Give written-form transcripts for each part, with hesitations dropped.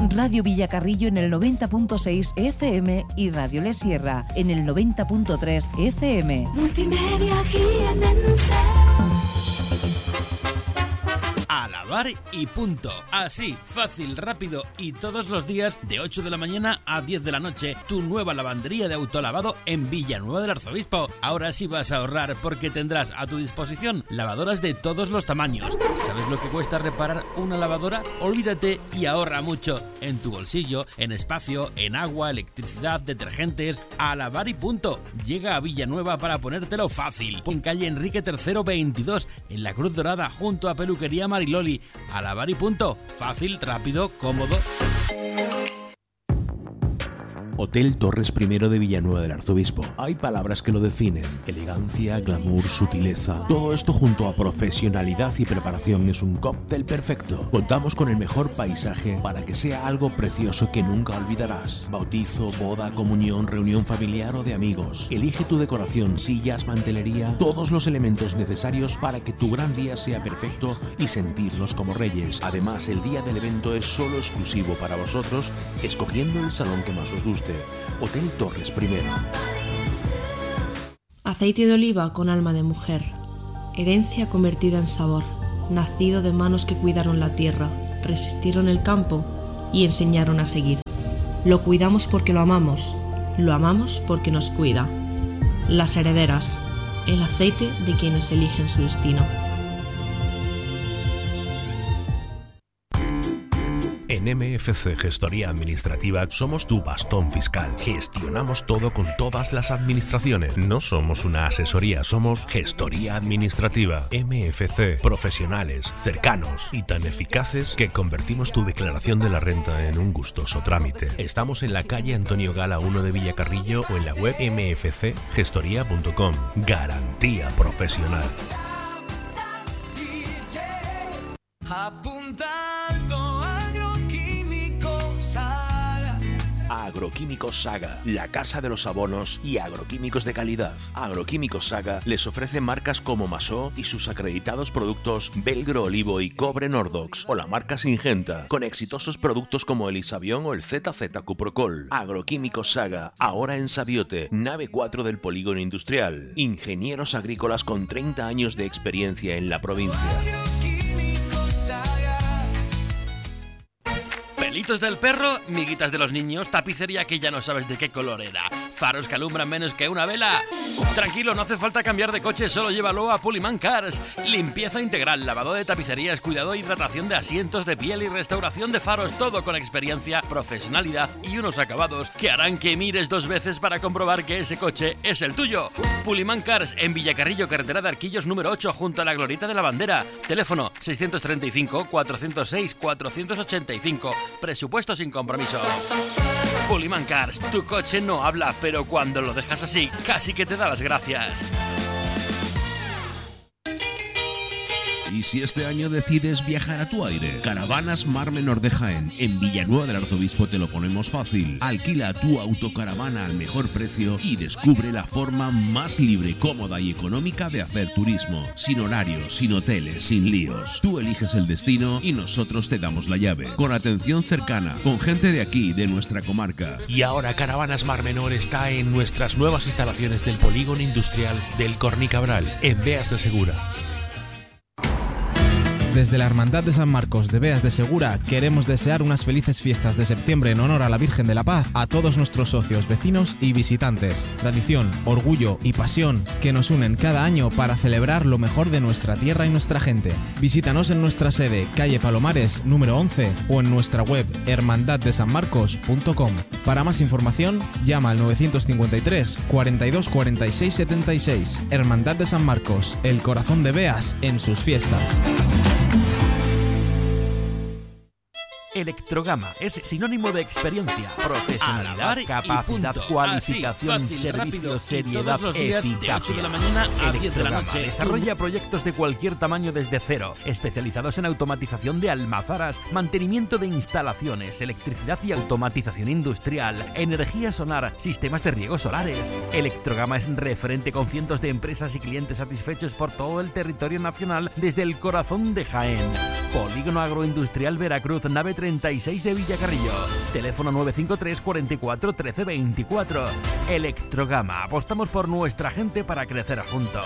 Radio Villacarrillo en el 90.6 FM y Radio Le Sierra en el 90.3 FM. Multimedia jienense. A lavar y punto. Así, fácil, rápido y todos los días de 8 de la mañana a 10 de la noche. Tu nueva lavandería de autolavado en Villanueva del Arzobispo. Ahora sí vas a ahorrar porque tendrás a tu disposición lavadoras de todos los tamaños. ¿Sabes lo que cuesta reparar una lavadora? Olvídate y ahorra mucho. En tu bolsillo, en espacio, en agua, electricidad, detergentes. A lavar y punto. Llega a Villanueva para ponértelo fácil. En calle Enrique III 22, en la Cruz Dorada, junto a Peluquería Mariloli. A lavar y punto. Fácil, rápido, cómodo. Hotel Torres I de Villanueva del Arzobispo. Hay palabras que lo definen: elegancia, glamour, sutileza. Todo esto junto a profesionalidad y preparación es un cóctel perfecto. Contamos con el mejor paisaje para que sea algo precioso que nunca olvidarás. Bautizo, boda, comunión, reunión familiar o de amigos. Elige tu decoración, sillas, mantelería, todos los elementos necesarios para que tu gran día sea perfecto y sentirnos como reyes. Además, el día del evento es solo exclusivo para vosotros, escogiendo el salón que más os guste. Hotel Torres I. Aceite de oliva con alma de mujer. Herencia convertida en sabor. Nacido de manos que cuidaron la tierra, resistieron el campo y enseñaron a seguir. Lo cuidamos porque lo amamos porque nos cuida. Las herederas. El aceite de quienes eligen su destino. En MFC Gestoría Administrativa somos tu bastón fiscal. Gestionamos todo con todas las administraciones. No somos una asesoría, somos gestoría administrativa. MFC, profesionales, cercanos y tan eficaces que convertimos tu declaración de la renta en un gustoso trámite. Estamos en la calle Antonio Gala 1 de Villacarrillo o en la web mfcgestoría.com. Garantía profesional. Agroquímicos Saga, la casa de los abonos y agroquímicos de calidad. Agroquímicos Saga les ofrece marcas como Masó y sus acreditados productos Belgro Olivo y Cobre Nordox, o la marca Singenta, con exitosos productos como el Isabión o el ZZ Cuprocol. Agroquímicos Saga, ahora en Sabiote, nave 4 del Polígono Industrial. Ingenieros agrícolas con 30 años de experiencia en la provincia. Pelitos del perro, miguitas de los niños, tapicería que ya no sabes de qué color era, faros que alumbran menos que una vela. Tranquilo, no hace falta cambiar de coche, solo llévalo a Pullman Cars. Limpieza integral, lavado de tapicerías, cuidado e hidratación de asientos de piel y restauración de faros, todo con experiencia, profesionalidad y unos acabados que harán que mires dos veces para comprobar que ese coche es el tuyo. Pullman Cars en Villacarrillo, carretera de Arquillos número 8, junto a la Glorieta de la Bandera. Teléfono 635 406 485. Presupuesto sin compromiso. Pullman Cars, tu coche no habla, pero cuando lo dejas así, casi que te da las gracias. ¿Y si este año decides viajar a tu aire? Caravanas Mar Menor de Jaén. En Villanueva del Arzobispo te lo ponemos fácil. Alquila tu autocaravana al mejor precio y descubre la forma más libre, cómoda y económica de hacer turismo. Sin horarios, sin hoteles, sin líos. Tú eliges el destino y nosotros te damos la llave. Con atención cercana, con gente de aquí, de nuestra comarca. Y ahora Caravanas Mar Menor está en nuestras nuevas instalaciones del Polígono Industrial del Cornicabral, en Beas de Segura. Desde la Hermandad de San Marcos de Beas de Segura queremos desear unas felices fiestas de septiembre en honor a la Virgen de la Paz a todos nuestros socios, vecinos y visitantes. Tradición, orgullo y pasión que nos unen cada año para celebrar lo mejor de nuestra tierra y nuestra gente. Visítanos en nuestra sede, calle Palomares, número 11, o en nuestra web hermandaddesanmarcos.com. Para más información, llama al 953 42 46 76. Hermandad de San Marcos, el corazón de Beas en sus fiestas. Electrogama es sinónimo de experiencia, profesionalidad, capacidad, cualificación, fácil, servicio, rápido, seriedad, todos los días, de eficacia. 8 de la mañana a 10 de la Electrogama noche. desarrolla proyectos de cualquier tamaño desde cero, especializados en automatización de almazaras, mantenimiento de instalaciones, electricidad y automatización industrial, energía solar, sistemas de riego solares. Electrogama es referente con cientos de empresas y clientes satisfechos por todo el territorio nacional desde el corazón de Jaén. Polígono Agroindustrial Veracruz, nave 3 36 de Villacarrillo. Teléfono 953 44 13 24. Electrogama. Apostamos por nuestra gente para crecer juntos.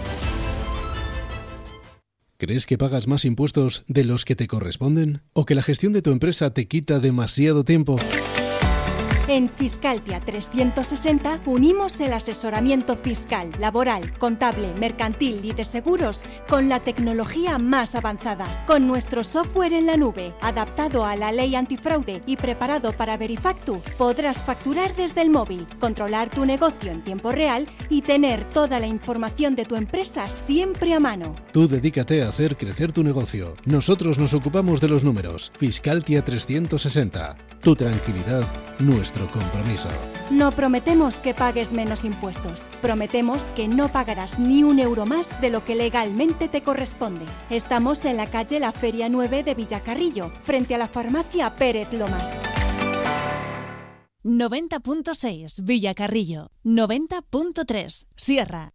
¿Crees que pagas más impuestos de los que te corresponden? ¿O que la gestión de tu empresa te quita demasiado tiempo? En Fiscaltia 360 unimos el asesoramiento fiscal, laboral, contable, mercantil y de seguros con la tecnología más avanzada. Con nuestro software en la nube, adaptado a la ley antifraude y preparado para Verifactu, podrás facturar desde el móvil, controlar tu negocio en tiempo real y tener toda la información de tu empresa siempre a mano. Tú dedícate a hacer crecer tu negocio. Nosotros nos ocupamos de los números. Fiscaltia 360. Tu tranquilidad, nuestro compromiso. No prometemos que pagues menos impuestos. Prometemos que no pagarás ni un euro más de lo que legalmente te corresponde. Estamos en la calle La Feria 9 de Villacarrillo, frente a la farmacia Pérez Lomas. 90.6 Villacarrillo, 90.3 Sierra.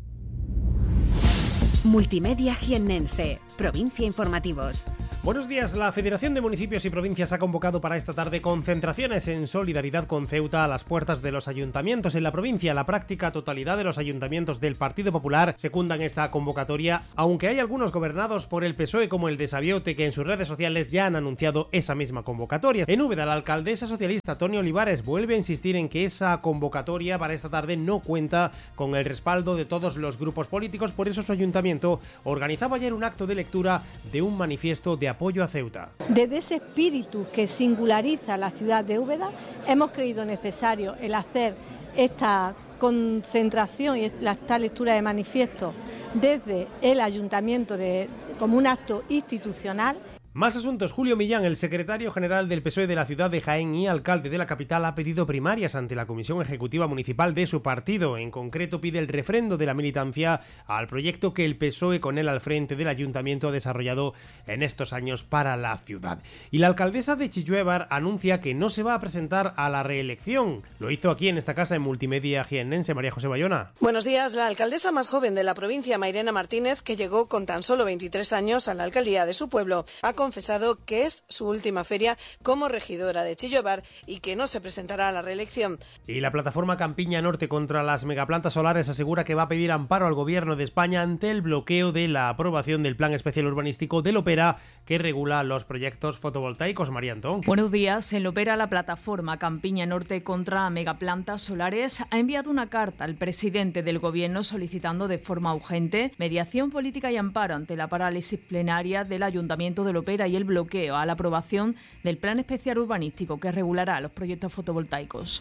Multimedia Jiennense, Provincia Informativos. Buenos días. La Federación de Municipios y Provincias ha convocado para esta tarde concentraciones en solidaridad con Ceuta a las puertas de los ayuntamientos en la provincia. La práctica totalidad de los ayuntamientos del Partido Popular secundan esta convocatoria, aunque hay algunos gobernados por el PSOE como el de Sabiote que en sus redes sociales ya han anunciado esa misma convocatoria. En Úbeda, la alcaldesa socialista Toni Olivares vuelve a insistir en que esa convocatoria para esta tarde no cuenta con el respaldo de todos los grupos políticos, por eso su ayuntamiento organizaba ayer un acto de lectura de un manifiesto de apoyo a Ceuta. Desde ese espíritu que singulariza la ciudad de Úbeda, hemos creído necesario el hacer esta concentración y esta lectura de manifiesto desde el ayuntamiento como un acto institucional. Más asuntos. Julio Millán, el secretario general del PSOE de la ciudad de Jaén y alcalde de la capital, ha pedido primarias ante la Comisión Ejecutiva Municipal de su partido. En concreto, pide el refrendo de la militancia al proyecto que el PSOE, con él al frente del ayuntamiento, ha desarrollado en estos años para la ciudad. Y la alcaldesa de Chilluévar anuncia que no se va a presentar a la reelección. Lo hizo aquí en esta casa en Multimedia Jiennense. María José Bayona. Buenos días. La alcaldesa más joven de la provincia, Mairena Martínez, que llegó con tan solo 23 años a la alcaldía de su pueblo, ha confesado que es su última feria como regidora de Chilluévar y que no se presentará a la reelección. Y la plataforma Campiña Norte contra las megaplantas solares asegura que va a pedir amparo al gobierno de España ante el bloqueo de la aprobación del Plan Especial Urbanístico de Lopera que regula los proyectos fotovoltaicos. María Antón. Buenos días. En Lopera, la plataforma Campiña Norte contra megaplantas solares ha enviado una carta al presidente del gobierno solicitando de forma urgente mediación política y amparo ante la parálisis plenaria del Ayuntamiento de Lopera y el bloqueo a la aprobación del Plan Especial Urbanístico que regulará los proyectos fotovoltaicos.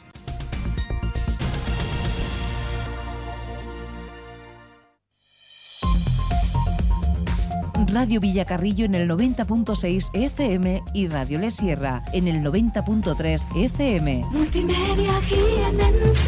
Radio Villacarrillo en el 90.6 FM y Radio Le Sierra en el 90.3 FM. Multimedia Jiennense.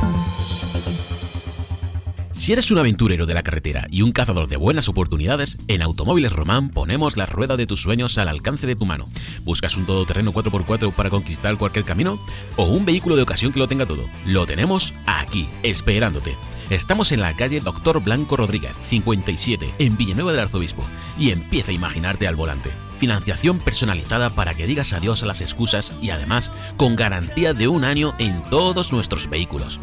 Si eres un aventurero de la carretera y un cazador de buenas oportunidades, en Automóviles Román ponemos la rueda de tus sueños al alcance de tu mano. ¿Buscas un todoterreno 4x4 para conquistar cualquier camino? ¿O un vehículo de ocasión que lo tenga todo? Lo tenemos aquí, esperándote. Estamos en la calle Doctor Blanco Rodríguez, 57, en Villanueva del Arzobispo, y empieza a imaginarte al volante. Financiación personalizada para que digas adiós a las excusas y además con garantía de 1 año en todos nuestros vehículos.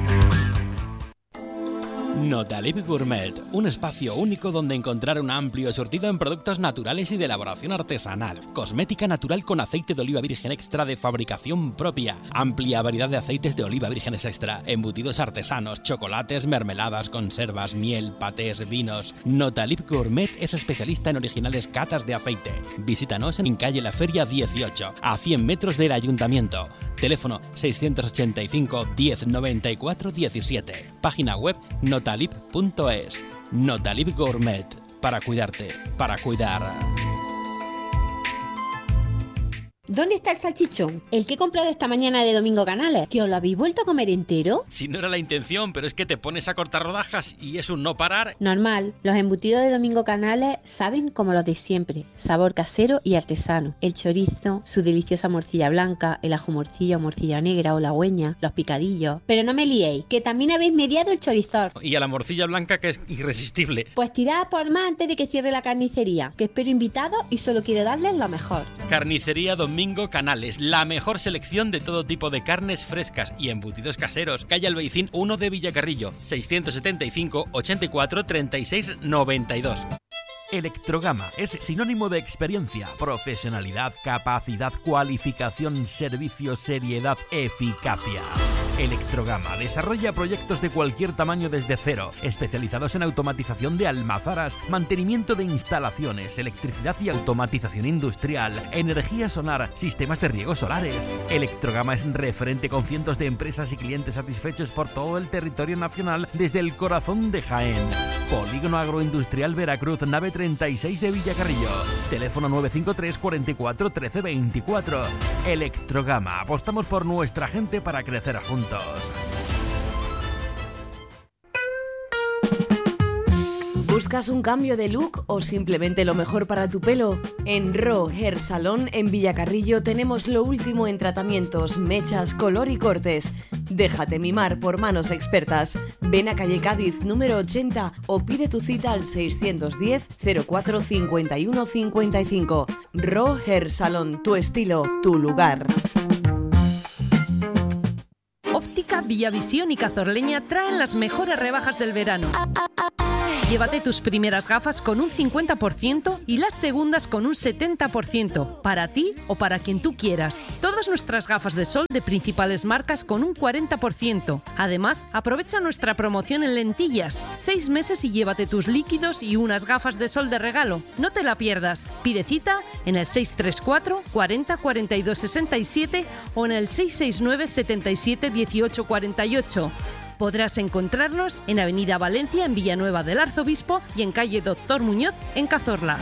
Notalip Gourmet, un espacio único donde encontrar un amplio surtido en productos naturales y de elaboración artesanal. Cosmética natural con aceite de oliva virgen extra de fabricación propia. Amplia variedad de aceites de oliva vírgenes extra, embutidos artesanos, chocolates, mermeladas, conservas, miel, patés, vinos. Notalip Gourmet es especialista en originales catas de aceite. Visítanos en calle La Feria 18, a 100 metros del Ayuntamiento. Teléfono 685 10 94 17. Página web notalip.es. Notalip Gourmet. Para cuidarte, para cuidar. ¿Dónde está el salchichón? El que he comprado esta mañana de Domingo Canales. ¿Que os lo habéis vuelto a comer entero? Si no era la intención, pero es que te pones a cortar rodajas y es un no parar. Normal, los embutidos de Domingo Canales saben como los de siempre. Sabor casero y artesano. El chorizo, su deliciosa morcilla blanca, el ajo morcilla o morcilla negra o la hueña, los picadillos. Pero no me liéis, que también habéis mediado el chorizor. Y a la morcilla blanca, que es irresistible. Pues tirad por más antes de que cierre la carnicería, que espero invitados y solo quiero darles lo mejor. Carnicería Domingo Canales, la mejor selección de todo tipo de carnes frescas y embutidos caseros. Calle Albaicín 1 de Villacarrillo, 675 84 36 92. Electrogama es sinónimo de experiencia, profesionalidad, capacidad, cualificación, servicio, seriedad, eficacia. Electrogama desarrolla proyectos de cualquier tamaño desde cero, especializados en automatización de almazaras, mantenimiento de instalaciones, electricidad y automatización industrial, energía solar, sistemas de riego solares. Electrogama es referente con cientos de empresas y clientes satisfechos por todo el territorio nacional desde el corazón de Jaén. Polígono Agroindustrial Veracruz, nave 36 de Villacarrillo. Teléfono 953 44 13 24. Electrogama. Apostamos por nuestra gente para crecer juntos. ¿Buscas un cambio de look o simplemente lo mejor para tu pelo? En Raw Hair Salon en Villacarrillo tenemos lo último en tratamientos, mechas, color y cortes. Déjate mimar por manos expertas. Ven a calle Cádiz número 80 o pide tu cita al 610 04 51 55. Raw Hair Salon, tu estilo, tu lugar. Óptica Villavisión y Cazorleña traen las mejores rebajas del verano. Llévate tus primeras gafas con un 50% y las segundas con un 70%, para ti o para quien tú quieras. Todas nuestras gafas de sol de principales marcas con un 40%. Además, aprovecha nuestra promoción en lentillas. 6 meses y llévate tus líquidos y unas gafas de sol de regalo. No te la pierdas. Pide cita en el 634 40 42 67 o en el 669 77 18 48. Podrás encontrarnos en Avenida Valencia, en Villanueva del Arzobispo, y en calle Doctor Muñoz, en Cazorla.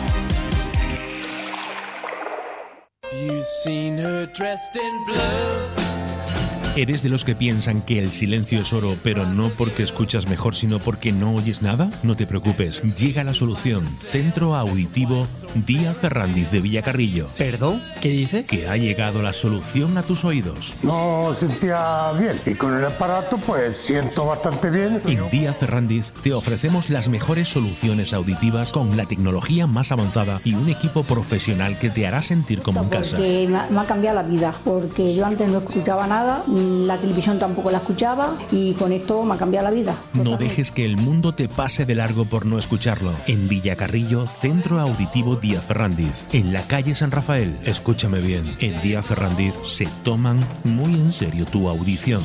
¿Eres de los que piensan que el silencio es oro, pero no porque escuchas mejor, sino porque no oyes nada? No te preocupes, llega la solución. Centro Auditivo Díaz Ferrandiz de Villacarrillo. ¿Perdón? ¿Qué dice? Que ha llegado la solución a tus oídos. No sentía bien y con el aparato pues siento bastante bien. En Díaz Ferrandiz te ofrecemos las mejores soluciones auditivas con la tecnología más avanzada y un equipo profesional que te hará sentir como en casa. Porque me ha cambiado la vida, porque yo antes no escuchaba nada, la televisión tampoco la escuchaba y con esto me ha cambiado la vida. No dejes que el mundo te pase de largo por no escucharlo. En Villacarrillo, Centro Auditivo Díaz Ferrandiz, en la calle San Rafael. Escúchame bien, en Díaz Ferrandiz se toman muy en serio tu audición.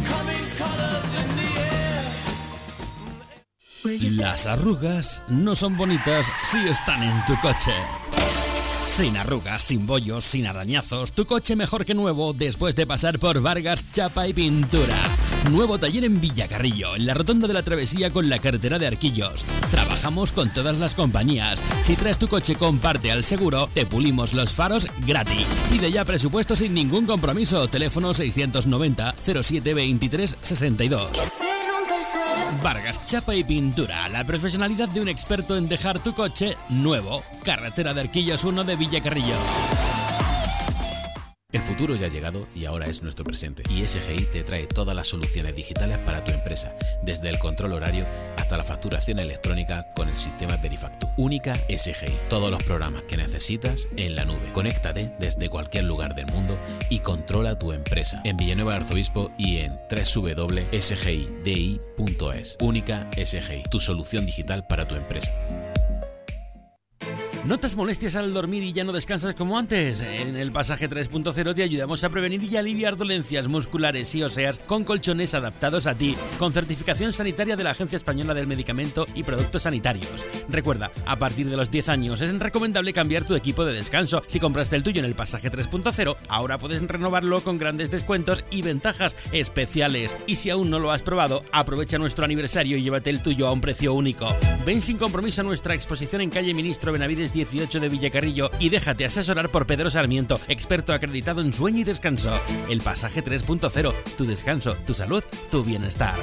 Las arrugas no son bonitas si están en tu coche. Sin arrugas, sin bollos, sin arañazos, tu coche mejor que nuevo después de pasar por Vargas Chapa y Pintura. Nuevo taller en Villacarrillo, en la rotonda de la Travesía con la carretera de Arquillos. Trabajamos con todas las compañías. Si traes tu coche con parte al seguro, te pulimos los faros gratis. Pide ya presupuesto sin ningún compromiso. Teléfono 690 07 23 62. Vargas Chapa y Pintura, la profesionalidad de un experto en dejar tu coche nuevo. Carretera de Arquillos 1 de Villacarrillo. El futuro ya ha llegado y ahora es nuestro presente. Y SGI te trae todas las soluciones digitales para tu empresa, desde el control horario hasta la facturación electrónica con el sistema Verifactu. Única SGI. Todos los programas que necesitas en la nube. Conéctate desde cualquier lugar del mundo y controla tu empresa en Villanueva del Arzobispo y en www.sgidi.es. Única SGI. Tu solución digital para tu empresa. ¿Notas molestias al dormir y ya no descansas como antes? En el pasaje 3.0 te ayudamos a prevenir y aliviar dolencias musculares y óseas con colchones adaptados a ti, con certificación sanitaria de la Agencia Española del Medicamento y Productos Sanitarios. Recuerda, a partir de los 10 años es recomendable cambiar tu equipo de descanso. Si compraste el tuyo en el pasaje 3.0, ahora puedes renovarlo con grandes descuentos y ventajas especiales. Y si aún no lo has probado, aprovecha nuestro aniversario y llévate el tuyo a un precio único. Ven sin compromiso a nuestra exposición en calle Ministro Benavides 18 de Villacarrillo y déjate asesorar por Pedro Sarmiento, experto acreditado en sueño y descanso. El Pasaje 3.0, tu descanso, tu salud, tu bienestar.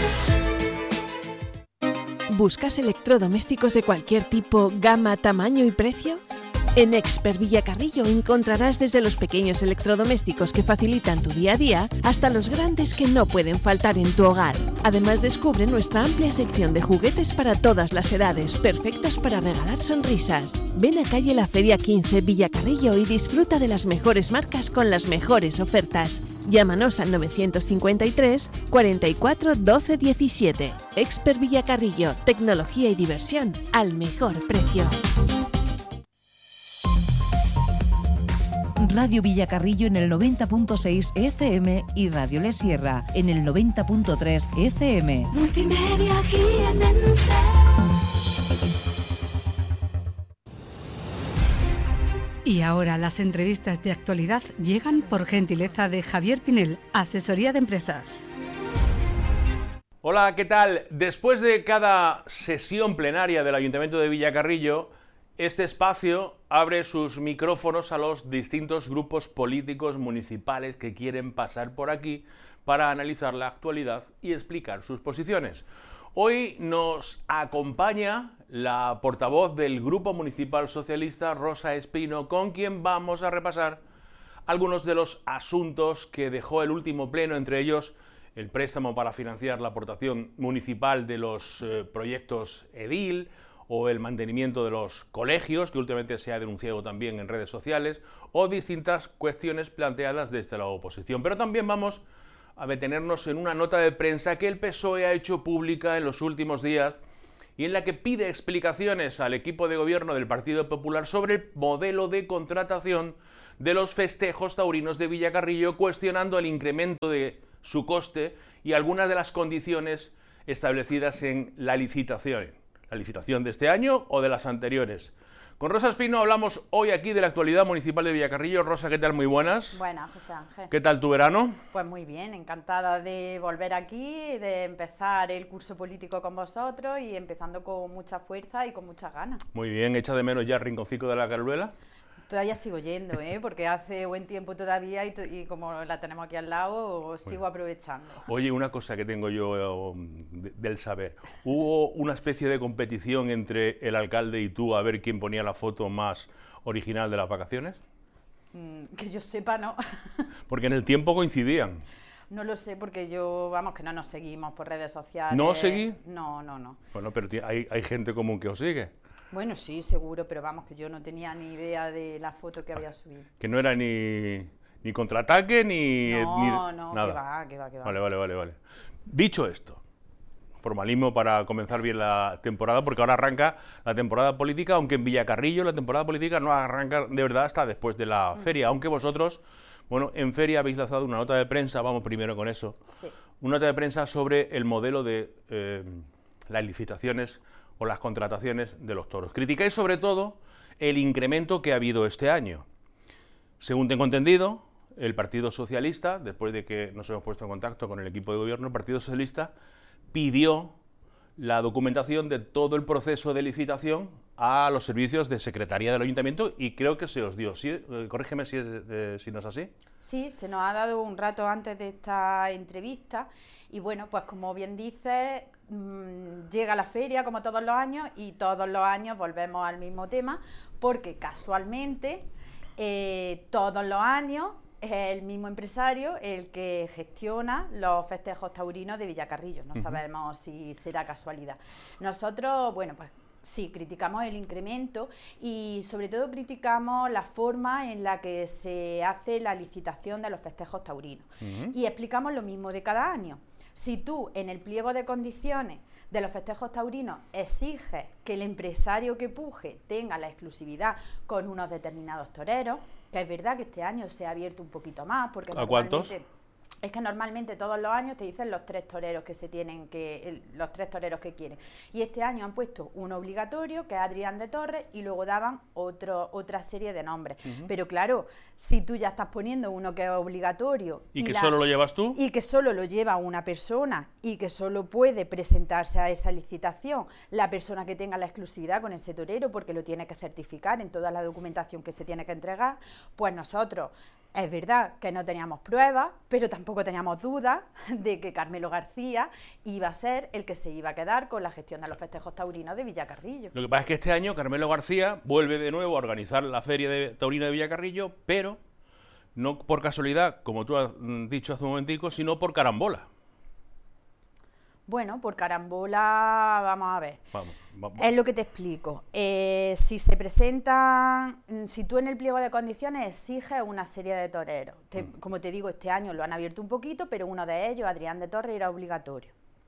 ¿Buscas electrodomésticos de cualquier tipo, gama, tamaño y precio? En Expert Villacarrillo encontrarás desde los pequeños electrodomésticos que facilitan tu día a día hasta los grandes que no pueden faltar en tu hogar. Además, descubre nuestra amplia sección de juguetes para todas las edades, perfectos para regalar sonrisas. Ven a calle La Feria 15 Villacarrillo y disfruta de las mejores marcas con las mejores ofertas. Llámanos al 953 44 12 17. Expert Villacarrillo, tecnología y diversión al mejor precio. Radio Villacarrillo en el 90.6 FM y Radio Le Sierra en el 90.3 FM. Multimedia jiennense. Y ahora las entrevistas de actualidad llegan por gentileza de Javier Pinel, Asesoría de Empresas. Hola, ¿qué tal? Después de cada sesión plenaria del Ayuntamiento de Villacarrillo, este espacio abre sus micrófonos a los distintos grupos políticos municipales que quieren pasar por aquí para analizar la actualidad y explicar sus posiciones. Hoy nos acompaña la portavoz del Grupo Municipal Socialista, Rosa Espino, con quien vamos a repasar algunos de los asuntos que dejó el último pleno, entre ellos el préstamo para financiar la aportación municipal de los proyectos edil, o el mantenimiento de los colegios, que últimamente se ha denunciado también en redes sociales, o distintas cuestiones planteadas desde la oposición. Pero también vamos a detenernos en una nota de prensa que el PSOE ha hecho pública en los últimos días y en la que pide explicaciones al equipo de gobierno del Partido Popular sobre el modelo de contratación de los festejos taurinos de Villacarrillo, cuestionando el incremento de su coste y algunas de las condiciones establecidas en la licitación de este año o de las anteriores. Con Rosa Espino hablamos hoy aquí de la actualidad municipal de Villacarrillo. Rosa, ¿qué tal? Muy buenas. Buenas, José Ángel. ¿Qué tal tu verano? Pues muy bien, encantada de volver aquí, de empezar el curso político con vosotros y empezando con mucha fuerza y con muchas ganas. Muy bien, ¿echa de menos ya el rinconcito de la Caruela? Todavía sigo yendo, porque hace buen tiempo todavía y como la tenemos aquí al lado, sigo aprovechando. Oye, una cosa que tengo yo del saber. ¿Hubo una especie de competición entre el alcalde y tú a ver quién ponía la foto más original de las vacaciones? Que yo sepa, no. Porque en el tiempo coincidían. No lo sé, porque que no nos seguimos por redes sociales. ¿No os seguí? No. Bueno, pero hay gente común que os sigue. Bueno, sí, seguro, pero que yo no tenía ni idea de la foto que había subido. Que no era ni contraataque, ni nada. Que va. Vale. Dicho esto, formalismo para comenzar bien la temporada, porque ahora arranca la temporada política, aunque en Villacarrillo la temporada política no arranca de verdad hasta después de la feria, aunque vosotros, en feria habéis lanzado una nota de prensa, vamos primero con eso, sí. Una nota de prensa sobre el modelo de las licitaciones o las contrataciones de los toros. Criticáis sobre todo el incremento que ha habido este año. Según tengo entendido, el Partido Socialista, después de que nos hemos puesto en contacto con el equipo de gobierno, el Partido Socialista pidió la documentación de todo el proceso de licitación a los servicios de Secretaría del Ayuntamiento y creo que se os dio. ¿Sí? Corrígeme si no es así. Sí, se nos ha dado un rato antes de esta entrevista y pues como bien dices, llega la feria como todos los años y todos los años volvemos al mismo tema porque casualmente todos los años es el mismo empresario el que gestiona los festejos taurinos de Villacarrillo. No sabemos si será casualidad. Nosotros, sí, criticamos el incremento y sobre todo criticamos la forma en la que se hace la licitación de los festejos taurinos. Y explicamos lo mismo de cada año. Si tú en el pliego de condiciones de los festejos taurinos exiges que el empresario que puje tenga la exclusividad con unos determinados toreros, que es verdad que este año se ha abierto un poquito más, porque ¿a cuántos? Es que normalmente todos los años te dicen los 3 toreros que se tienen los 3 toreros que quieren. Y este año han puesto uno obligatorio, que es Adrián de Torres, y luego daban otra serie de nombres. Pero claro, si tú ya estás poniendo uno que es obligatorio... ¿Y que solo lo llevas tú? Y que solo lo lleva una persona, y que solo puede presentarse a esa licitación la persona que tenga la exclusividad con ese torero, porque lo tiene que certificar en toda la documentación que se tiene que entregar, pues nosotros... Es verdad que no teníamos pruebas, pero tampoco teníamos dudas de que Carmelo García iba a ser el que se iba a quedar con la gestión de los festejos taurinos de Villacarrillo. Lo que pasa es que este año Carmelo García vuelve de nuevo a organizar la feria taurina de Villacarrillo, pero no por casualidad, como tú has dicho hace un momentico, sino por carambola. Bueno, por carambola, vamos a ver. Vamos. Es lo que te explico. Si se presentan, si tú en el pliego de condiciones exiges una serie de toreros, como te digo, este año lo han abierto un poquito, pero uno de ellos, Adrián de Torres, era obligatorio.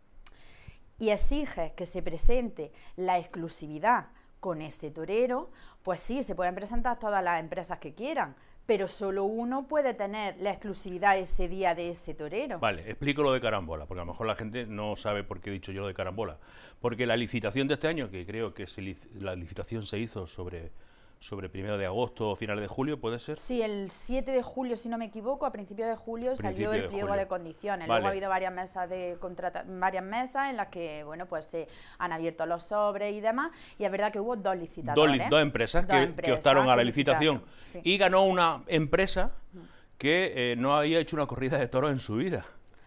Y exiges que se presente la exclusividad con este torero, pues sí, se pueden presentar todas las empresas que quieran, pero solo uno puede tener la exclusividad ese día de ese torero. Vale, explico lo de carambola, porque a lo mejor la gente no sabe por qué he dicho yo lo de carambola. Porque la licitación de este año, que creo que la licitación se hizo sobre 1 de agosto o finales de julio, ¿puede ser? Sí, el 7 de julio, si no me equivoco, a principios de julio salió el pliego de condiciones. Vale. Luego ha habido varias mesas en las que, bueno, pues se han abierto los sobres y demás, y es verdad que hubo 2 licitadores. Dos empresas que optaron a la licitación. Sí. Y ganó una empresa que no había hecho una corrida de toros en su vida.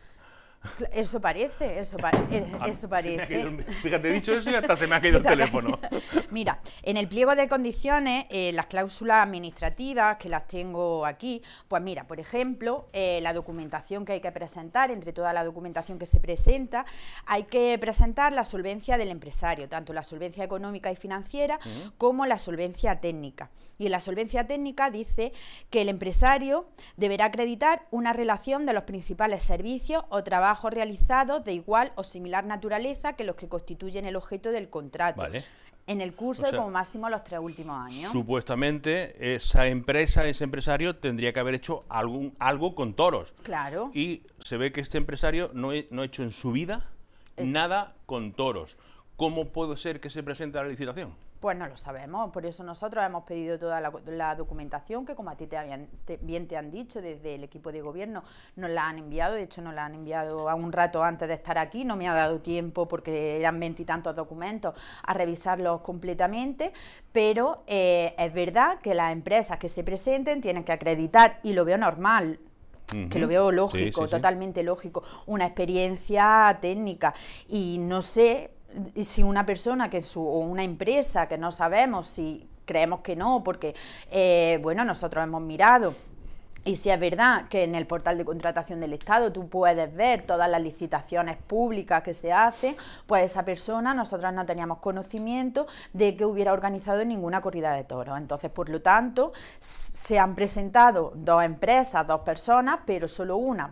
Eso parece. Fíjate, he dicho eso y hasta se me ha caído el teléfono. Mira, en el pliego de condiciones, las cláusulas administrativas, que las tengo aquí, pues mira, por ejemplo, la documentación que hay que presentar, entre toda la documentación que se presenta, hay que presentar la solvencia del empresario, tanto la solvencia económica y financiera como la solvencia técnica. Y en la solvencia técnica dice que el empresario deberá acreditar una relación de los principales servicios o trabajos realizados de igual o similar naturaleza que los que constituyen el objeto del contrato. Vale. En el curso de como máximo los 3 últimos años. Supuestamente esa empresa, ese empresario tendría que haber hecho algo con toros. Claro. Y se ve que este empresario no ha hecho en su vida nada con toros. ¿Cómo puede ser que se presente a la licitación? Pues no lo sabemos, por eso nosotros hemos pedido toda la documentación que, como a ti bien te han dicho desde el equipo de gobierno, nos la han enviado. De hecho nos la han enviado a un rato antes de estar aquí, no me ha dado tiempo porque eran 20 y tantos documentos a revisarlos completamente, pero es verdad que las empresas que se presenten tienen que acreditar, y lo veo normal, que lo veo lógico, totalmente lógico, una experiencia técnica, y no sé si una persona o una empresa que no sabemos, si creemos que no, porque bueno, nosotros hemos mirado. Y si es verdad que en el portal de contratación del Estado tú puedes ver todas las licitaciones públicas que se hacen, pues esa persona, nosotros no teníamos conocimiento de que hubiera organizado ninguna corrida de toros. Entonces, por lo tanto, se han presentado 2 empresas, 2 personas, pero solo una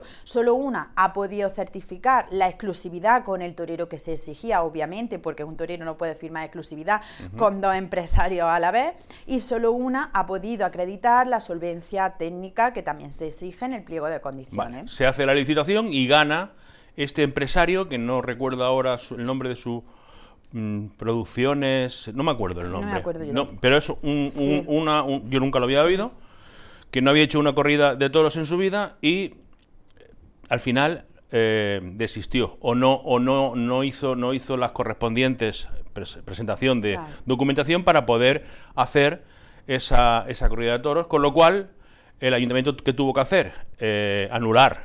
ha podido certificar la exclusividad con el torero que se exigía, obviamente, porque un torero no puede firmar exclusividad con 2 empresarios a la vez, y solo una ha podido acreditar la solvencia técnica que también se exige en el pliego de condiciones. Vale. Se hace la licitación y gana este empresario, que no recuerdo ahora el nombre de su producciones, no me acuerdo el nombre. No me acuerdo yo. No, pero es yo nunca lo había oído, que no había hecho una corrida de toros en su vida y al final desistió o no hizo las correspondientes presentación de documentación para poder hacer esa corrida de toros, con lo cual el ayuntamiento, ¿qué tuvo que hacer? Anular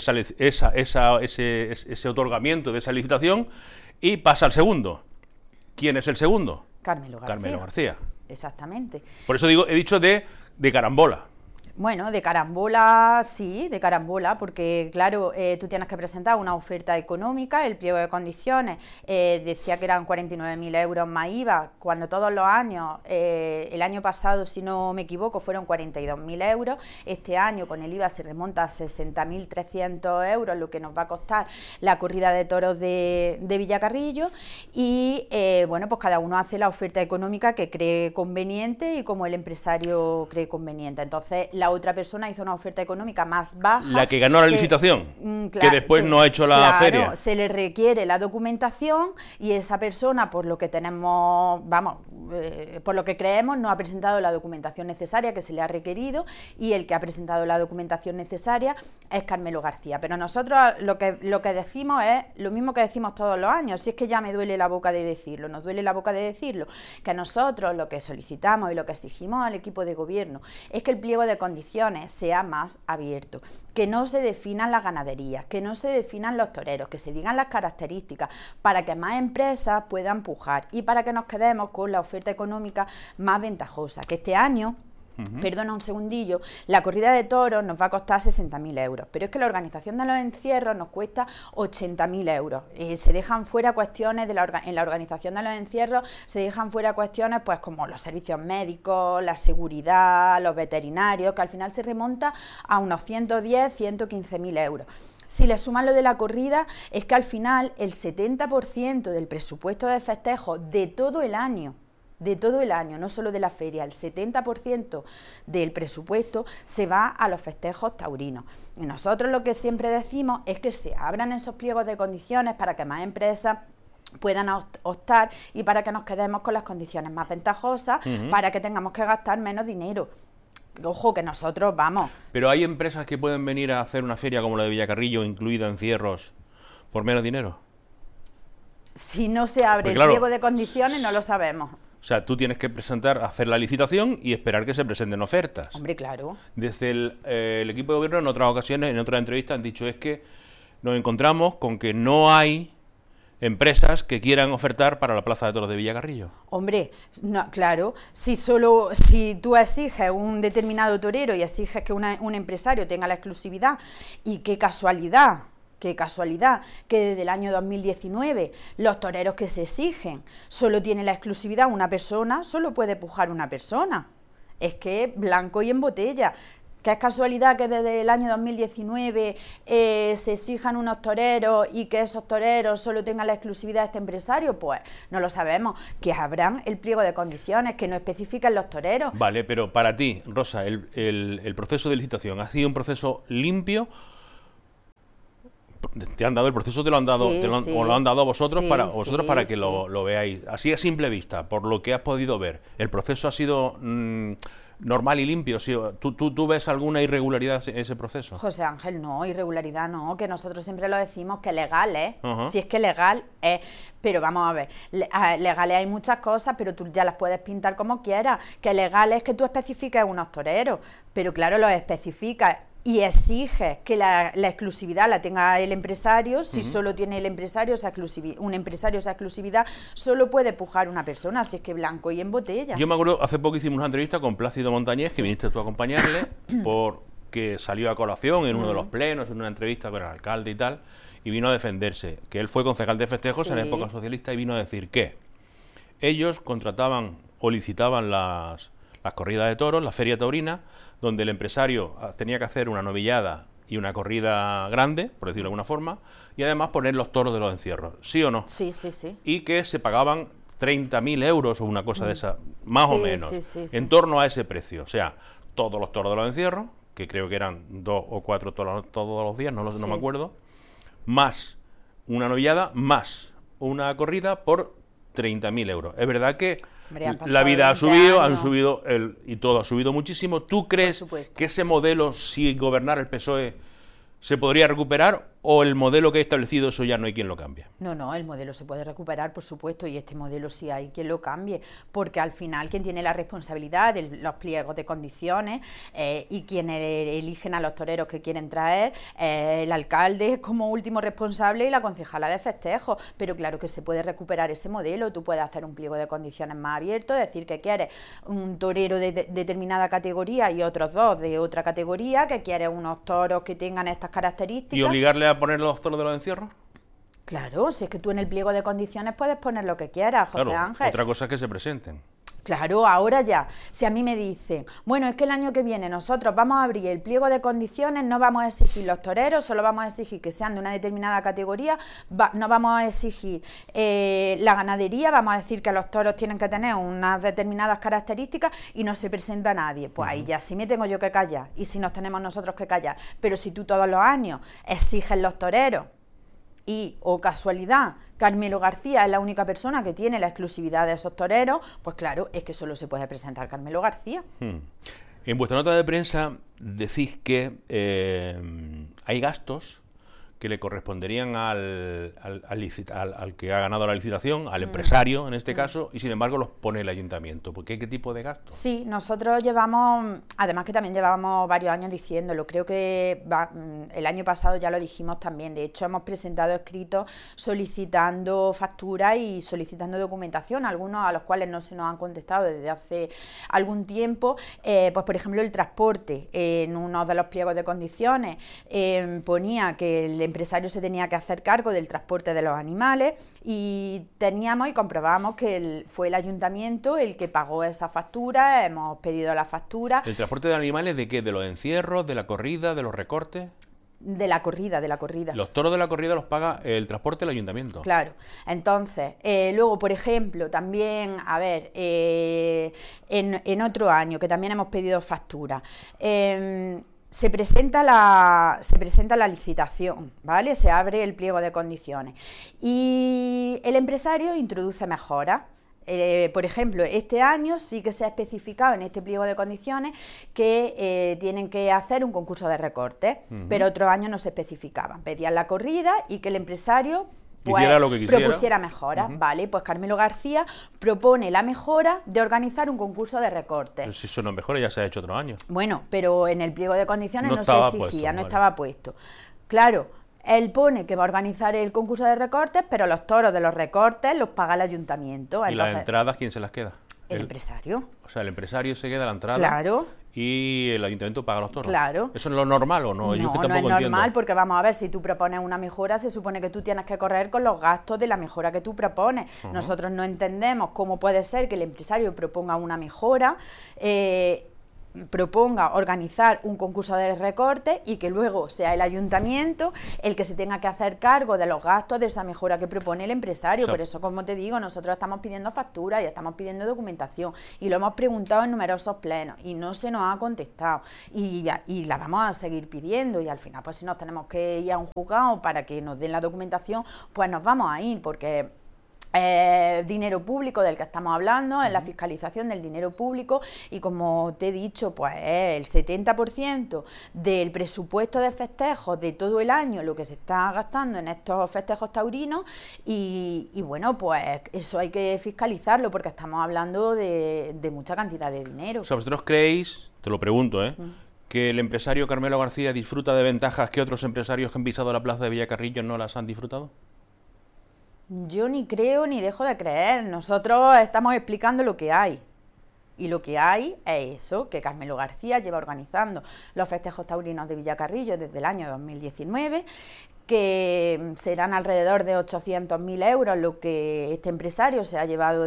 ese otorgamiento de esa licitación y pasa al segundo. ¿Quién es el segundo? Carmelo García. Exactamente. Por eso he dicho de carambola. Bueno, de carambola, sí, de carambola, porque claro, tú tienes que presentar una oferta económica, el pliego de condiciones decía que eran 49.000 euros más IVA, cuando todos los años, el año pasado, si no me equivoco, fueron 42.000 euros, este año con el IVA se remonta a 60.300 euros, lo que nos va a costar la corrida de toros de Villacarrillo, y bueno, pues cada uno hace la oferta económica que cree conveniente y como el empresario cree conveniente. Entonces, la la otra persona hizo una oferta económica más baja. La que ganó la licitación, que después no ha hecho la feria. Se le requiere la documentación y esa persona, por lo que tenemos, por lo que creemos, no ha presentado la documentación necesaria que se le ha requerido, y el que ha presentado la documentación necesaria es Carmelo García. Pero nosotros lo que decimos es lo mismo que decimos todos los años, si es que ya me duele la boca de decirlo, nos duele la boca de decirlo, que nosotros lo que solicitamos y lo que exigimos al equipo de gobierno es que el pliego de condiciones sea más abierto, que no se definan las ganaderías, que no se definan los toreros, que se digan las características para que más empresas puedan pujar y para que nos quedemos con la oferta económica más ventajosa, que este año, perdona un segundillo, la corrida de toros nos va a costar 60.000 euros, pero es que la organización de los encierros nos cuesta 80.000 euros. Se dejan fuera cuestiones en la organización de los encierros, se dejan fuera cuestiones pues como los servicios médicos, la seguridad, los veterinarios, que al final se remonta a unos 110, 115.000 euros. Si le suman lo de la corrida, es que al final el 70% del presupuesto de festejo de todo el año, no solo de la feria, el 70% del presupuesto se va a los festejos taurinos. Y nosotros lo que siempre decimos es que se abran esos pliegos de condiciones para que más empresas puedan optar y para que nos quedemos con las condiciones más ventajosas, para que tengamos que gastar menos dinero. Ojo, que nosotros vamos. Pero hay empresas que pueden venir a hacer una feria como la de Villacarrillo, incluida encierros, por menos dinero. Si no se abre el pliego de condiciones, no lo sabemos. O sea, tú tienes que hacer la licitación y esperar que se presenten ofertas. Hombre, claro. Desde el equipo de gobierno, en otras ocasiones, en otras entrevistas, han dicho es que nos encontramos con que no hay empresas que quieran ofertar para la Plaza de Toros de Villacarrillo. Hombre, no, claro, si tú exiges un determinado torero y exiges que un empresario tenga la exclusividad, y qué casualidad que desde el año 2019 los toreros que se exigen solo tiene la exclusividad una persona, solo puede pujar una persona. Es que blanco y en botella. ¿Qué es casualidad que desde el año 2019 se exijan unos toreros y que esos toreros solo tengan la exclusividad de este empresario? Pues no lo sabemos. Que abran el pliego de condiciones, que no especifiquen los toreros. Vale, pero para ti, Rosa, el proceso de licitación ¿ha sido un proceso limpio? ¿Te han dado el proceso? ¿Te lo han dado, sí, o lo han dado a vosotros para que lo veáis? Así a simple vista, por lo que has podido ver, ¿el proceso ha sido normal y limpio? ¿Sí? ¿Tú ves alguna irregularidad en ese proceso? José Ángel, no, irregularidad no, que nosotros siempre lo decimos que legal es, si es que legal es, pero vamos a ver, legales hay muchas cosas, pero tú ya las puedes pintar como quieras, que legal es que tú especifiques unos toreros, pero claro, los especificas y exiges que la exclusividad la tenga el empresario. Si solo tiene el empresario esa exclusividad, solo puede pujar una persona, así es que blanco y en botella. Yo me acuerdo, hace poco hicimos una entrevista con Plácido Montañés, que viniste tú a acompañarle, porque salió a colación en uno de los plenos, en una entrevista con el alcalde y tal, y vino a defenderse, que él fue concejal de festejos en la época socialista, y vino a decir que ellos contrataban o licitaban las corridas de toros, la feria taurina, donde el empresario tenía que hacer una novillada y una corrida grande, por decirlo de alguna forma, y además poner los toros de los encierros, ¿sí o no? Sí, sí, sí. Y que se pagaban 30.000 euros o una cosa de esa, más o menos, en torno a ese precio. O sea, todos los toros de los encierros, que creo que eran 2 o 4 todos los días, no me acuerdo, más una novillada, más una corrida por 30.000 euros. Es verdad que la vida ha subido, y todo ha subido muchísimo. ¿Tú crees que ese modelo, si gobernara el PSOE, se podría recuperar, o el modelo que he establecido, eso ya no hay quien lo cambie? No, el modelo se puede recuperar, por supuesto, y este modelo sí hay quien lo cambie, porque al final quien tiene la responsabilidad de los pliegos de condiciones y quien eligen a los toreros que quieren traer, el alcalde como último responsable y la concejala de festejos. Pero claro que se puede recuperar ese modelo. Tú puedes hacer un pliego de condiciones más abierto, decir que quieres un torero de determinada categoría y otros dos de otra categoría, que quieres unos toros que tengan estas características. ¿Y obligarle a poner los toros de los encierros? Claro, si es que tú en el pliego de condiciones puedes poner lo que quieras, José Ángel. Otra cosa es que se presenten. Claro, ahora ya, si a mí me dicen, bueno, es que el año que viene nosotros vamos a abrir el pliego de condiciones, no vamos a exigir los toreros, solo vamos a exigir que sean de una determinada categoría, no vamos a exigir la ganadería, vamos a decir que los toros tienen que tener unas determinadas características y no se presenta nadie. Pues ahí ya sí me tengo yo que callar, y si nos tenemos nosotros que callar. Pero si tú todos los años exiges los toreros, y, o casualidad, Carmelo García es la única persona que tiene la exclusividad de esos toreros, pues claro, es que solo se puede presentar Carmelo García. En vuestra nota de prensa decís que hay gastos que le corresponderían al que ha ganado la licitación, al empresario en este caso, y sin embargo los pone el ayuntamiento. ¿Por qué tipo de gastos? Sí, nosotros llevamos, además que también llevábamos varios años diciéndolo, creo que el año pasado ya lo dijimos también, de hecho hemos presentado escritos solicitando facturas y solicitando documentación, algunos a los cuales no se nos han contestado desde hace algún tiempo, pues por ejemplo el transporte, en uno de los pliegos de condiciones ponía que el empresario se tenía que hacer cargo del transporte de los animales y teníamos y comprobamos que fue el ayuntamiento el que pagó esa factura, hemos pedido la factura. ¿El transporte de animales de qué? ¿De los encierros, de la corrida, de los recortes? De la corrida. Los toros de la corrida los paga el transporte del ayuntamiento. Claro. Entonces, luego, por ejemplo, también, a ver, en otro año, que también hemos pedido factura, se presenta la licitación, ¿vale? Se abre el pliego de condiciones y el empresario introduce mejoras. Por ejemplo, este año sí que se ha especificado en este pliego de condiciones que tienen que hacer un concurso de recortes, pero otros años no se especificaban. Pedían la corrida y que el empresario propusiera mejoras. Vale, pues Carmelo García propone la mejora de organizar un concurso de recortes. Pero si eso no mejora, ya se ha hecho otro año. Bueno, pero en el pliego de condiciones no se exigía, no estaba puesto. Claro, él pone que va a organizar el concurso de recortes, pero los toros de los recortes los paga el ayuntamiento. Entonces, ¿y las entradas quién se las queda? El empresario. O sea, el empresario se queda la entrada. Claro. Y el ayuntamiento paga los toros. Claro. ¿Eso es lo normal o no? No, no es normal, porque vamos a ver, si tú propones una mejora, se supone que tú tienes que correr con los gastos de la mejora que tú propones. Nosotros no entendemos cómo puede ser que el empresario proponga una mejora, proponga organizar un concurso de recorte y que luego sea el ayuntamiento el que se tenga que hacer cargo de los gastos de esa mejora que propone el empresario. Por eso, como te digo, nosotros estamos pidiendo facturas y estamos pidiendo documentación y lo hemos preguntado en numerosos plenos y no se nos ha contestado y la vamos a seguir pidiendo y al final, pues si nos tenemos que ir a un juzgado para que nos den la documentación, pues nos vamos a ir, porque dinero público del que estamos hablando, en la fiscalización del dinero público y como te he dicho, pues el 70% del presupuesto de festejos de todo el año lo que se está gastando en estos festejos taurinos y bueno, pues eso hay que fiscalizarlo porque estamos hablando de mucha cantidad de dinero. O sea, ¿vosotros creéis, te lo pregunto, que el empresario Carmelo García disfruta de ventajas que otros empresarios que han pisado la plaza de Villacarrillo no las han disfrutado? Yo ni creo ni dejo de creer. Nosotros estamos explicando lo que hay. Y lo que hay es eso, que Carmelo García lleva organizando los festejos taurinos de Villacarrillo desde el año 2019, que serán alrededor de 800.000 euros lo que este empresario se ha llevado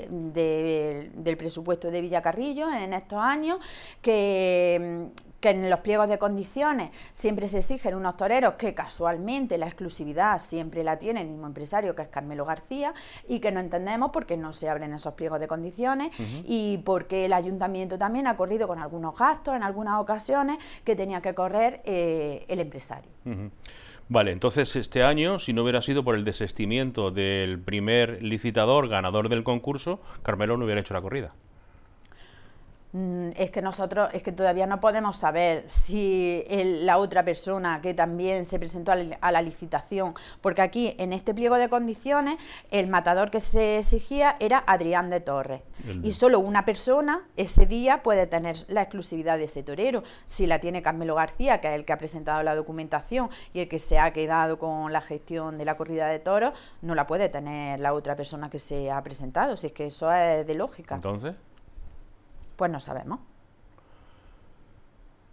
del presupuesto de Villacarrillo en estos años, que en los pliegos de condiciones siempre se exigen unos toreros que casualmente la exclusividad siempre la tiene el mismo empresario que es Carmelo García y que no entendemos por qué no se abren esos pliegos de condiciones y porque el ayuntamiento también ha corrido con algunos gastos en algunas ocasiones que tenía que correr el empresario. Vale, entonces este año, si no hubiera sido por el desistimiento del primer licitador ganador del concurso, Carmelo no hubiera hecho la corrida. Es que todavía no podemos saber si la otra persona que también se presentó a la licitación, porque aquí en este pliego de condiciones el matador que se exigía era Adrián de Torres y solo una persona ese día puede tener la exclusividad de ese torero. Si la tiene Carmelo García, que es el que ha presentado la documentación y el que se ha quedado con la gestión de la corrida de toros, no la puede tener la otra persona que se ha presentado, si es que eso es de lógica. ¿Entonces? Pues no sabemos.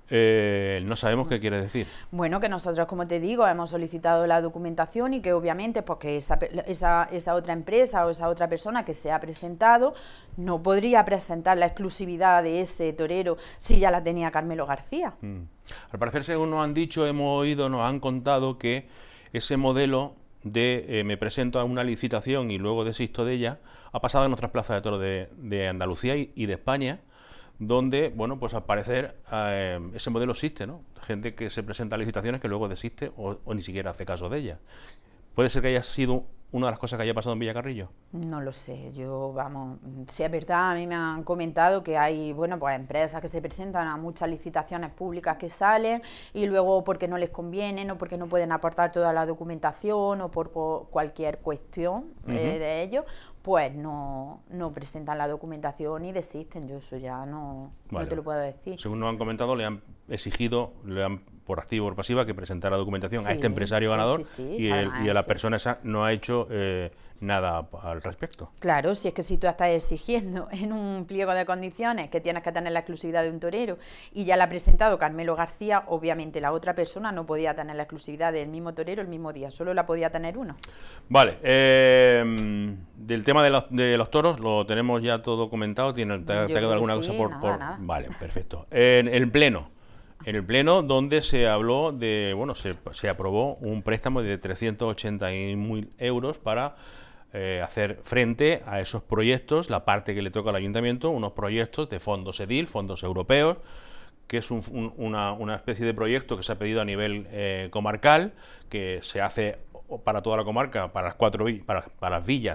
No sabemos qué quiere decir. Bueno, que nosotros, como te digo, hemos solicitado la documentación y que obviamente pues que esa otra empresa o esa otra persona que se ha presentado no podría presentar la exclusividad de ese torero si ya la tenía Carmelo García. Al parecer, según nos han dicho, hemos oído, nos han contado que ese modelo de me presento a una licitación y luego desisto de ella ha pasado en otras plazas de toros de Andalucía y de España, donde, bueno, pues al parecer ese modelo existe, ¿no? Gente que se presenta a licitaciones que luego desiste o ni siquiera hace caso de ellas. ¿Puede ser que haya sido una de las cosas que haya pasado en Villacarrillo? No lo sé, si es verdad, a mí me han comentado que hay, bueno, pues empresas que se presentan a muchas licitaciones públicas que salen y luego porque no les convienen o porque no pueden aportar toda la documentación o por cualquier cuestión de ellos, pues no presentan la documentación y desisten. Yo eso ya no te lo puedo decir. Según nos han comentado, le han exigido, por activa o por pasiva, que presentara documentación a este empresario ganador y a la persona esa no ha hecho nada al respecto. Claro, si es que si tú estás exigiendo en un pliego de condiciones que tienes que tener la exclusividad de un torero y ya la ha presentado Carmelo García, obviamente la otra persona no podía tener la exclusividad del mismo torero el mismo día, solo la podía tener uno. Vale, del tema de los toros lo tenemos ya todo comentado. ¿Te ha quedado alguna cosa por...? Nada. Vale, perfecto. En el pleno donde se habló de, bueno, se aprobó un préstamo de 380.000 euros para hacer frente a esos proyectos, la parte que le toca al ayuntamiento, unos proyectos de fondos EDIL, fondos europeos, que es una especie de proyecto que se ha pedido a nivel comarcal, que se hace para toda la comarca, para las cuatro villas,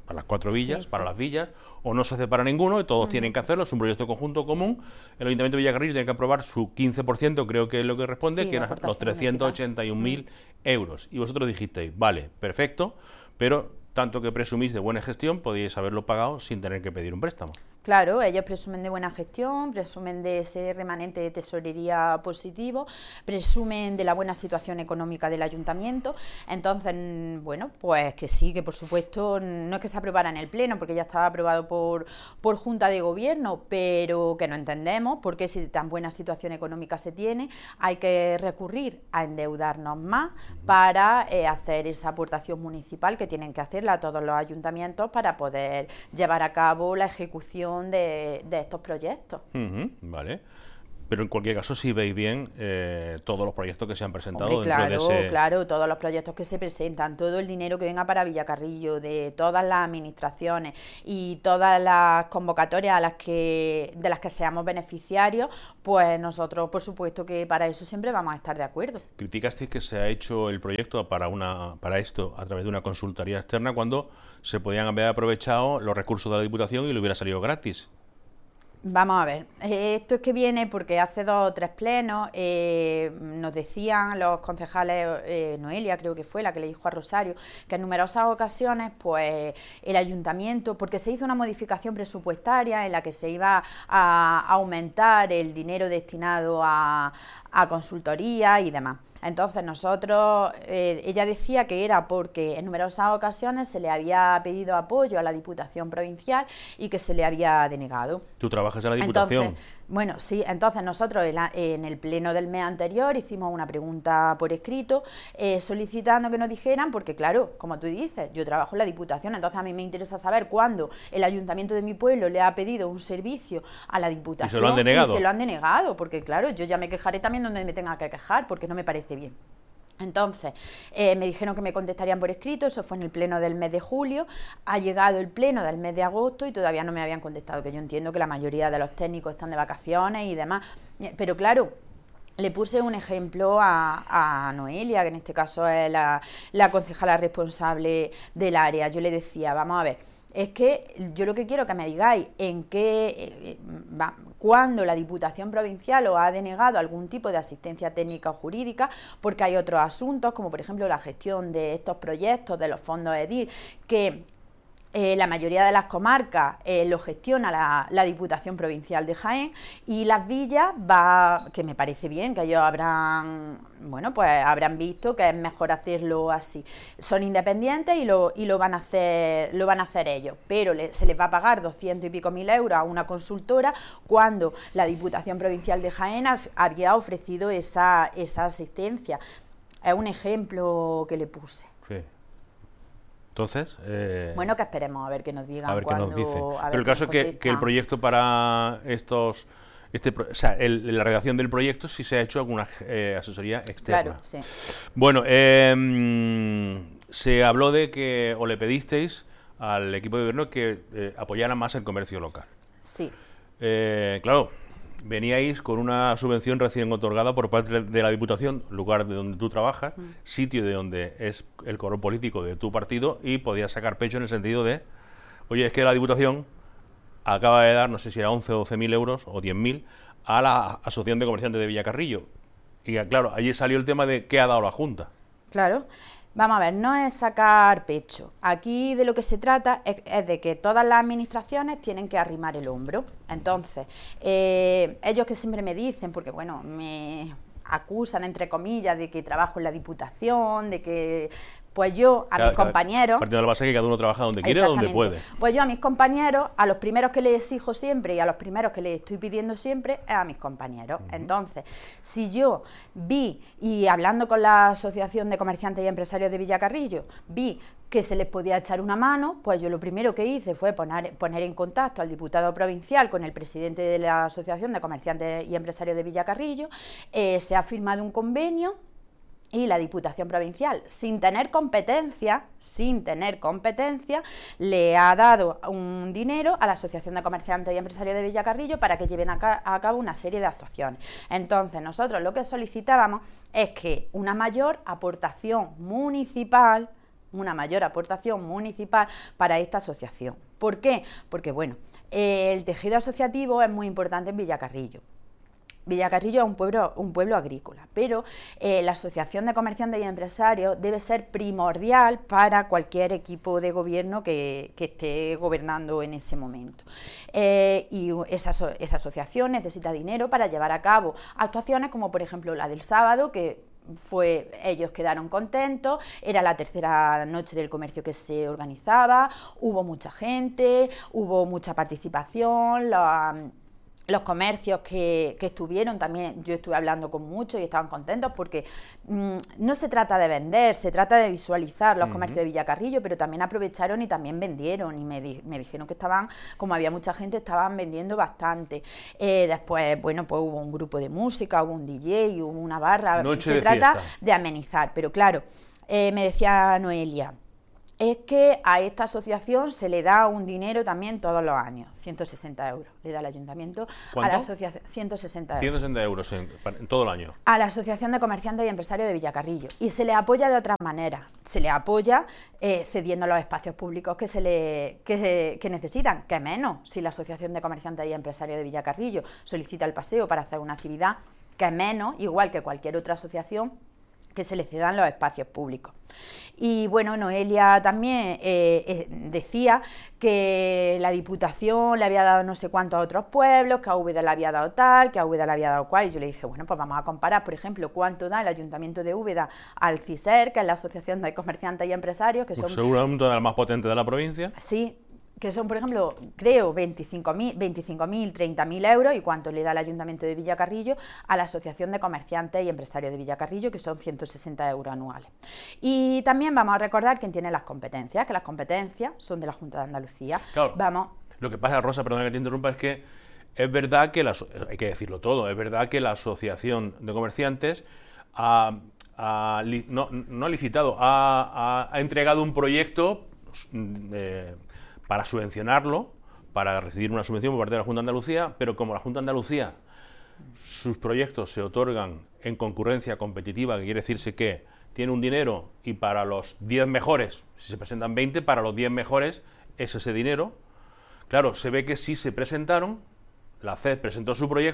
o no se hace para ninguno y todos tienen que hacerlo. Es un proyecto conjunto común. El Ayuntamiento de Villacarrillo tiene que aprobar su 15%, creo que es lo que responde, que eran los 381.000 euros. Y vosotros dijisteis, vale, perfecto, pero tanto que presumís de buena gestión, podíais haberlo pagado sin tener que pedir un préstamo. Claro, ellos presumen de buena gestión, presumen de ese remanente de tesorería positivo, presumen de la buena situación económica del ayuntamiento. Entonces, bueno, pues que sí, que por supuesto no es que se aprobara en el pleno, porque ya estaba aprobado por Junta de Gobierno, pero que no entendemos por qué, si tan buena situación económica se tiene, hay que recurrir a endeudarnos más para hacer esa aportación municipal que tienen que hacerla a todos los ayuntamientos para poder llevar a cabo la ejecución de estos proyectos. Vale. Pero en cualquier caso, si veis bien todos los proyectos que se han presentado. Hombre, claro, todos los proyectos que se presentan, todo el dinero que venga para Villacarrillo, de todas las administraciones y todas las convocatorias de las que seamos beneficiarios, pues nosotros, por supuesto, que para eso siempre vamos a estar de acuerdo. Criticasteis que se ha hecho el proyecto para esto a través de una consultoría externa cuando se podían haber aprovechado los recursos de la Diputación y le hubiera salido gratis. Vamos a ver, esto es que viene porque hace 2 o 3 plenos nos decían los concejales, Noelia creo que fue la que le dijo a Rosario, que en numerosas ocasiones pues el ayuntamiento, porque se hizo una modificación presupuestaria en la que se iba a aumentar el dinero destinado a consultoría y demás. Entonces nosotros, ella decía que era porque en numerosas ocasiones se le había pedido apoyo a la Diputación Provincial y que se le había denegado. ¿Tú trabajas en la Diputación? Entonces, bueno, sí, entonces nosotros en el pleno del mes anterior hicimos una pregunta por escrito solicitando que nos dijeran, porque claro, como tú dices, yo trabajo en la Diputación, entonces a mí me interesa saber cuándo el ayuntamiento de mi pueblo le ha pedido un servicio a la Diputación y se lo han denegado. Y se lo han denegado, porque claro, yo ya me quejaré también donde me tenga que quejar, porque no me parece bien. Entonces, me dijeron que me contestarían por escrito, eso fue en el pleno del mes de julio, ha llegado el pleno del mes de agosto y todavía no me habían contestado, que yo entiendo que la mayoría de los técnicos están de vacaciones y demás, pero claro, le puse un ejemplo a Noelia, que en este caso es la concejala responsable del área. Yo le decía, vamos a ver, es que yo lo que quiero que me digáis en qué, cuando la Diputación Provincial os ha denegado algún tipo de asistencia técnica o jurídica, porque hay otros asuntos, como por ejemplo la gestión de estos proyectos de los fondos EDIL, que La mayoría de las comarcas lo gestiona la Diputación Provincial de Jaén, y las villas que me parece bien, que ellos habrán visto que es mejor hacerlo así. Son independientes y lo van a hacer ellos, pero se les va a pagar 200 y pico mil euros a una consultora cuando la Diputación Provincial de Jaén había ofrecido esa asistencia. Es un ejemplo que le puse. Sí. Entonces... bueno, que esperemos a ver qué nos digan. A ver qué nos dice. Pero el caso es que el proyecto para estos... la redacción del proyecto sí se ha hecho alguna asesoría externa. Claro, sí. Bueno, se habló de que, o le pedisteis al equipo de gobierno que apoyara más el comercio local. Sí. Claro, veníais con una subvención recién otorgada por parte de la Diputación, lugar de donde tú trabajas, sitio de donde es el color político de tu partido, y podías sacar pecho en el sentido de, oye, es que la Diputación acaba de dar, no sé si era 11 o 12 mil euros, o 10.000, a la Asociación de Comerciantes de Villacarrillo. Y claro, allí salió el tema de qué ha dado la Junta. Claro. Vamos a ver, no es sacar pecho. Aquí de lo que se trata es de que todas las administraciones tienen que arrimar el hombro. Entonces, ellos que siempre me dicen, porque bueno, me acusan entre comillas de que trabajo en la Diputación, de que... Pues yo, a mis compañeros... Partiendo de la base que cada uno trabaja donde quiere, donde puede. Pues yo a mis compañeros, a los primeros que les exijo siempre y a los primeros que les estoy pidiendo siempre, es a mis compañeros. Entonces, si yo vi, y hablando con la Asociación de Comerciantes y Empresarios de Villacarrillo, vi que se les podía echar una mano, pues yo lo primero que hice fue poner en contacto al diputado provincial con el presidente de la Asociación de Comerciantes y Empresarios de Villacarrillo. Se ha firmado un convenio, y la Diputación Provincial, sin tener competencia, le ha dado un dinero a la Asociación de Comerciantes y Empresarios de Villacarrillo para que lleven a cabo una serie de actuaciones. Entonces, nosotros lo que solicitábamos es que una mayor aportación municipal para esta asociación. ¿Por qué? Porque, bueno, el tejido asociativo es muy importante en Villacarrillo. Villacarrillo es un pueblo agrícola, pero la Asociación de Comerciantes y Empresarios debe ser primordial para cualquier equipo de gobierno que esté gobernando en ese momento. Y esa asociación necesita dinero para llevar a cabo actuaciones como, por ejemplo, la del sábado, que ellos quedaron contentos, era la tercera noche del comercio que se organizaba, hubo mucha gente, hubo mucha participación, los comercios que estuvieron también, yo estuve hablando con muchos y estaban contentos porque no se trata de vender, se trata de visualizar los comercios de Villacarrillo, pero también aprovecharon y también vendieron, y me dijeron que estaban, como había mucha gente, estaban vendiendo bastante. Después, bueno, pues hubo un grupo de música, hubo un DJ, hubo una barra, se trata de amenizar, pero claro, me decía Noelia, es que a esta asociación se le da un dinero también todos los años, 160 euros, le da el ayuntamiento. ¿Cuánto? A la asociación, 160 euros. 160 euros en todo el año. A la Asociación de Comerciantes y Empresarios de Villacarrillo. Y se le apoya de otra manera, se le apoya cediendo los espacios públicos que necesitan, que menos si la Asociación de Comerciantes y Empresarios de Villacarrillo solicita el paseo para hacer una actividad, que menos, igual que cualquier otra asociación, que se le cedan los espacios públicos. Y bueno, Noelia también decía que la Diputación le había dado no sé cuántos a otros pueblos, que a Úbeda le había dado tal, que a Úbeda le había dado cual, y yo le dije, bueno, pues vamos a comparar, por ejemplo, cuánto da el Ayuntamiento de Úbeda al CISER, que es la Asociación de Comerciantes y Empresarios, que son... Seguramente una de las más potentes de la provincia. Sí, que son, por ejemplo, creo 25.000, 30.000 euros, y cuánto le da el Ayuntamiento de Villacarrillo a la Asociación de Comerciantes y Empresarios de Villacarrillo, que son 160 euros anuales. Y también vamos a recordar quién tiene las competencias, que las competencias son de la Junta de Andalucía. Claro, lo que pasa, Rosa, perdona que te interrumpa, es que es verdad que, hay que decirlo todo, es verdad que la Asociación de Comerciantes ha entregado un proyecto para subvencionarlo, para recibir una subvención por parte de la Junta de Andalucía, pero como la Junta de Andalucía, sus proyectos se otorgan en concurrencia competitiva, que quiere decirse que tiene un dinero y para los 10 mejores, si se presentan 20, para los 10 mejores es ese dinero. Claro, se ve que sí se presentaron, la CED presentó su proyecto,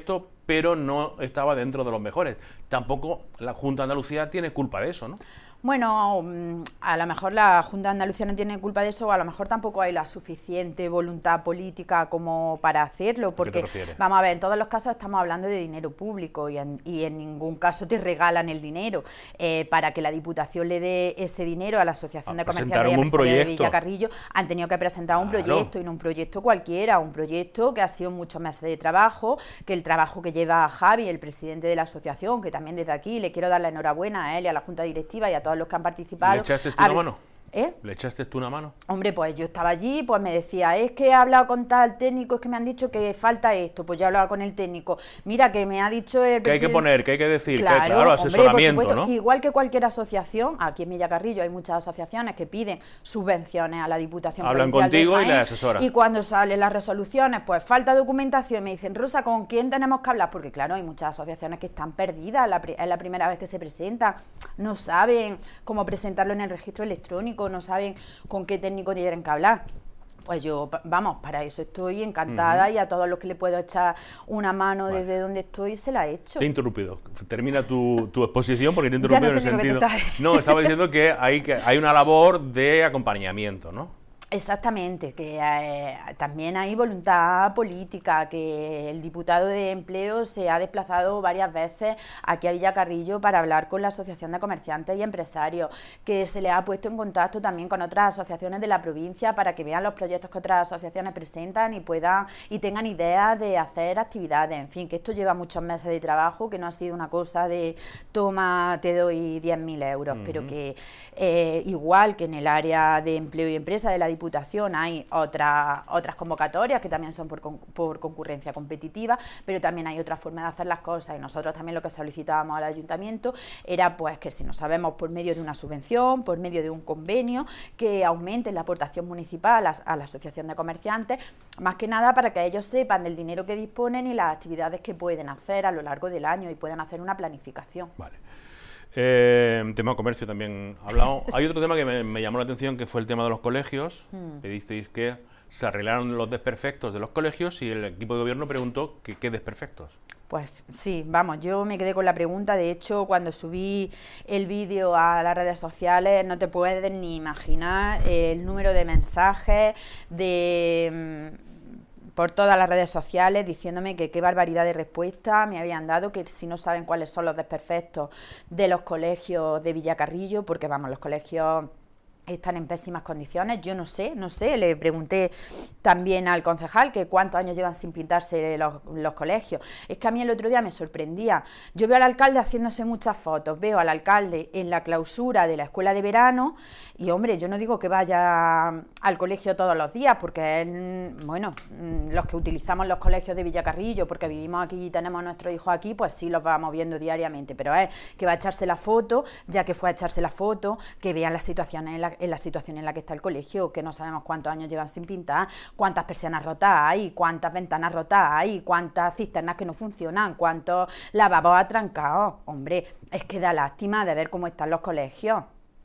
pero no estaba dentro de los mejores. Tampoco la Junta de Andalucía tiene culpa de eso, ¿no? Bueno, a lo mejor la Junta de Andalucía no tiene culpa de eso, o a lo mejor tampoco hay la suficiente voluntad política como para hacerlo, porque, vamos a ver, en todos los casos estamos hablando de dinero público y en ningún caso te regalan el dinero. Para que la Diputación le dé ese dinero a la Asociación de Comerciantes y Empresarios de Villacarrillo, han tenido que presentar un proyecto, y no un proyecto cualquiera, un proyecto que ha sido muchos meses de trabajo, que el trabajo que lleva Javi, el presidente de la asociación, que también desde aquí le quiero dar la enhorabuena a él y a la Junta Directiva y a todos los que han participado. ¿Le echaste tú una mano? ¿Le echaste tú una mano? Hombre, pues yo estaba allí, pues me decía, es que he hablado con tal técnico, es que me han dicho que falta esto, pues yo he hablado con el técnico, mira que me ha dicho el presidente... ¿Qué hay que poner? ¿Qué hay que decir? Claro, asesoramiento, hombre, ¿no? Igual que cualquier asociación, aquí en Villacarrillo hay muchas asociaciones que piden subvenciones a la Diputación Hablan Provincial contigo de Jaén, y les asesoran. y cuando salen las resoluciones, pues falta documentación, me dicen, Rosa, ¿con quién tenemos que hablar? Porque claro, hay muchas asociaciones que están perdidas, es la primera vez que se presentan, no saben cómo presentarlo en el registro electrónico, no saben con qué técnico tienen que hablar. Pues yo, vamos, para eso estoy encantada, y a todos los que le puedo echar una mano desde donde estoy, se la he hecho. Te he interrumpido. Termina tu exposición porque te he interrumpido en el sentido... No, estaba diciendo que hay una labor de acompañamiento, ¿no? Exactamente, que también hay voluntad política, que el diputado de Empleo se ha desplazado varias veces aquí a Villacarrillo para hablar con la Asociación de Comerciantes y Empresarios, que se le ha puesto en contacto también con otras asociaciones de la provincia para que vean los proyectos que otras asociaciones presentan y tengan ideas de hacer actividades. En fin, que esto lleva muchos meses de trabajo, que no ha sido una cosa de toma, te doy 10.000 euros, pero que igual que en el área de empleo y empresa de la Diputación hay otras convocatorias que también son por concurrencia competitiva, pero también hay otra forma de hacer las cosas, y nosotros también lo que solicitábamos al Ayuntamiento era pues que si no sabemos por medio de una subvención, por medio de un convenio, que aumenten la aportación municipal a la Asociación de Comerciantes, más que nada para que ellos sepan del dinero que disponen y las actividades que pueden hacer a lo largo del año y puedan hacer una planificación. Vale. Tema de comercio también hablado. Hay otro tema que me llamó la atención, que fue el tema de los colegios. Pedisteis que se arreglaron los desperfectos de los colegios y el equipo de gobierno preguntó que qué desperfectos. Pues sí, vamos, yo me quedé con la pregunta. De hecho, cuando subí el vídeo a las redes sociales, no te puedes ni imaginar el número de mensajes por todas las redes sociales diciéndome que qué barbaridad de respuesta me habían dado, que si no saben cuáles son los desperfectos de los colegios de Villacarrillo, porque vamos, los colegios están en pésimas condiciones. Yo no sé, le pregunté también al concejal que cuántos años llevan sin pintarse los colegios. Es que a mí el otro día me sorprendía, yo veo al alcalde haciéndose muchas fotos, veo al alcalde en la clausura de la escuela de verano, y hombre, yo no digo que vaya al colegio todos los días, porque él, bueno, los que utilizamos los colegios de Villacarrillo, porque vivimos aquí y tenemos a nuestros hijos aquí, pues sí los vamos viendo diariamente, pero es que va a echarse la foto, ya que fue a echarse la foto, que vean las situaciones en la situación en la que está el colegio, que no sabemos cuántos años llevan sin pintar, cuántas persianas rotas hay, cuántas ventanas rotas hay, cuántas cisternas que no funcionan, cuántos lavabos atrancados. Hombre, es que da lástima de ver cómo están los colegios.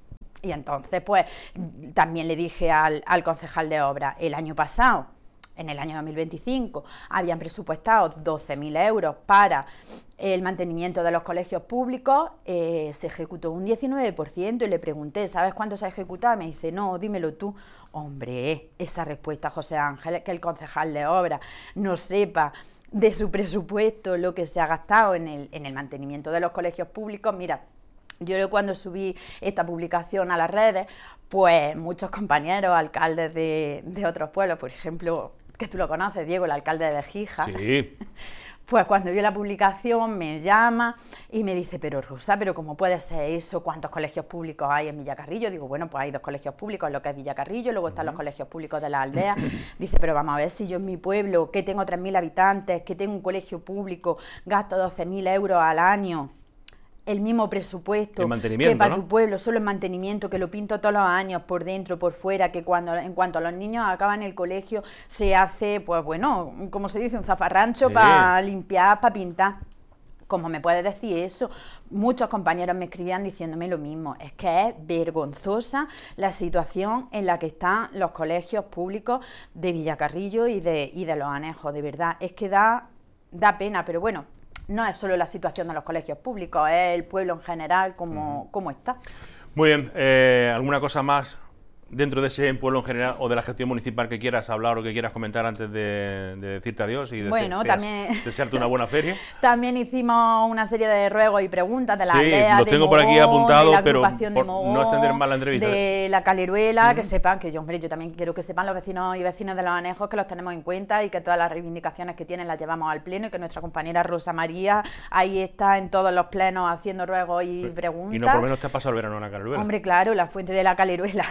Y entonces, pues, también le dije al concejal de obra, el año pasado, en el año 2025, habían presupuestado 12.000 euros para el mantenimiento de los colegios públicos, se ejecutó un 19%, y le pregunté, ¿sabes cuánto se ha ejecutado? Me dice, no, dímelo tú. Hombre, esa respuesta, José Ángel, que el concejal de obra no sepa de su presupuesto lo que se ha gastado en el mantenimiento de los colegios públicos. Mira, yo cuando subí esta publicación a las redes, pues muchos compañeros, alcaldes de otros pueblos, por ejemplo, que tú lo conoces, Diego, el alcalde de Bejija, sí. Pues cuando vio la publicación me llama y me dice, pero Rosa, ¿pero cómo puede ser eso? ¿Cuántos colegios públicos hay en Villacarrillo? Digo, bueno, pues hay 2 colegios públicos en lo que es Villacarrillo, luego están los colegios públicos de la aldea. Dice, pero vamos a ver, si yo en mi pueblo, que tengo 3.000 habitantes, que tengo un colegio público, gasto 12.000 euros al año, el mismo presupuesto que para tu pueblo, solo en mantenimiento, que lo pinto todos los años, por dentro, por fuera, que en cuanto los niños acaban el colegio, se hace, pues bueno, como se dice, un zafarrancho para limpiar, para pintar. ¿Cómo me puedes decir eso? Muchos compañeros me escribían diciéndome lo mismo. Es que es vergonzosa la situación en la que están los colegios públicos de Villacarrillo y de Los Anejos, de verdad. Es que da pena, pero bueno, no es solo la situación de los colegios públicos, es el pueblo en general como está. Muy bien, ¿alguna cosa más dentro de ese pueblo en general o de la gestión municipal que quieras hablar o que quieras comentar antes de decirte adiós y desearte una buena feria? También hicimos una serie de ruegos y preguntas de la aldea, los tengo por aquí apuntados, pero por Mogón, no extender más la entrevista. De la Caleruela, que sepan, que yo también quiero que sepan los vecinos y vecinas de Los Anejos que los tenemos en cuenta y que todas las reivindicaciones que tienen las llevamos al pleno y que nuestra compañera Rosa María ahí está en todos los plenos haciendo ruegos y preguntas. Y no por lo menos te has pasado el verano en la Caleruela. Hombre, claro, la fuente de la Caleruela.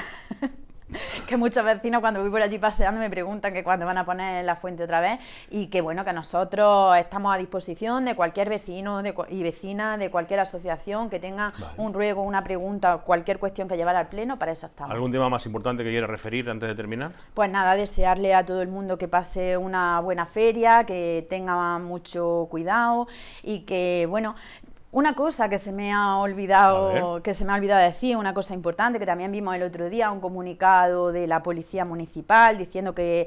Que muchos vecinos cuando voy por allí paseando me preguntan que cuándo van a poner la fuente otra vez y que bueno, que nosotros estamos a disposición de cualquier vecino y vecina de cualquier asociación que tenga un ruego, una pregunta, cualquier cuestión que llevar al pleno, para eso estamos. ¿Algún tema más importante que quieras referir antes de terminar? Pues nada, desearle a todo el mundo que pase una buena feria, que tenga mucho cuidado y que bueno... Una cosa que se me ha olvidado decir, una cosa importante que también vimos el otro día, un comunicado de la Policía Municipal diciendo que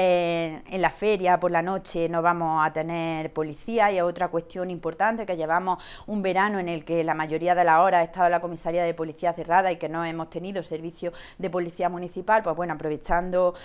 en la feria por la noche no vamos a tener policía, y otra cuestión importante, que llevamos un verano en el que la mayoría de las horas ha estado la comisaría de policía cerrada y que no hemos tenido servicio de policía municipal. Pues bueno, aprovechando